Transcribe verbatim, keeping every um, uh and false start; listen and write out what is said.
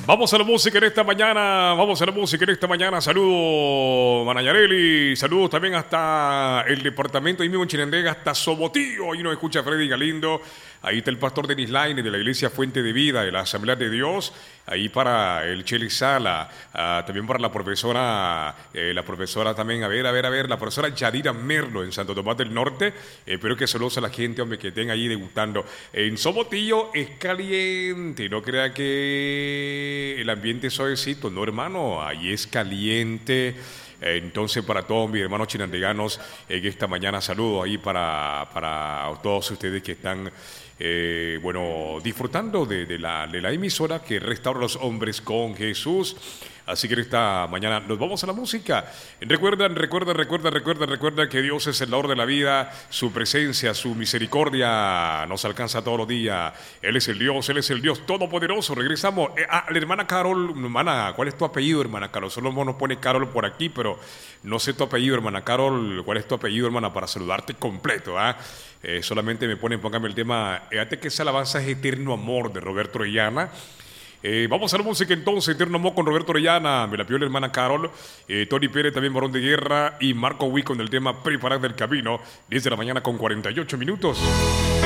Vamos a la música en esta mañana, vamos a la música en esta mañana. Saludos, Manayareli, saludos también hasta el departamento ahí mismo en Chinandega, hasta Sobotío. Ahí nos escucha Freddy Galindo. Ahí está el pastor Denis Laine de la Iglesia Fuente de Vida, de la Asamblea de Dios. Ahí para el Cheli Sala, uh, también para la profesora, eh, la profesora también, a ver, a ver, a ver, la profesora Yadira Merlo en Santo Tomás del Norte. Eh, espero que saludos a la gente, hombre, que estén ahí degustando. En Sobotillo es caliente, no crea que el ambiente es suavecito, no, hermano, ahí es caliente. Entonces, para todos mis hermanos chinandeganos, en esta mañana saludo ahí para, para todos ustedes que están, eh, bueno, disfrutando de, de, la, de la emisora que restaura a los hombres con Jesús. Así que en esta mañana nos vamos a la música. Recuerdan, recuerda, recuerda, recuerda, recuerda que Dios es el dador de la vida. Su presencia, su misericordia nos alcanza todos los días. Él es el Dios, Él es el Dios todopoderoso. Regresamos. Eh, ah, la hermana Carol, hermana, ¿cuál es tu apellido, hermana Carol? Solo nos pone Carol por aquí, pero no sé tu apellido, hermana Carol. ¿Cuál es tu apellido, hermana? Para saludarte completo, ¿ah? ¿eh? Eh, solamente me ponen, póngame el tema. Fíjate que esa alabanza es Eterno Amor de Roberto Orellana. Eh, vamos a la música entonces, Eterno Amor con Roberto Orellana, me la pidió la hermana Carol, eh, Tony Pérez también, Barón de Guerra, y Marco Wick con el tema Preparar del Camino, diez de la mañana con cuarenta y ocho minutos.